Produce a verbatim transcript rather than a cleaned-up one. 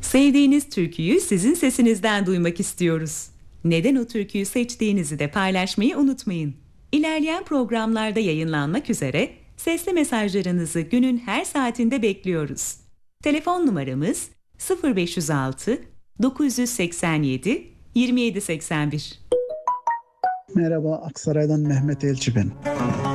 Sevdiğiniz türküyü sizin sesinizden duymak istiyoruz. Neden o türküyü seçtiğinizi de paylaşmayı unutmayın. İlerleyen programlarda yayınlanmak üzere sesli mesajlarınızı günün her saatinde bekliyoruz. Telefon numaramız sıfır beş yüz altı dokuz yüz seksen yedi yirmi yedi seksen bir. Merhaba, Aksaray'dan Mehmet Elçi ben.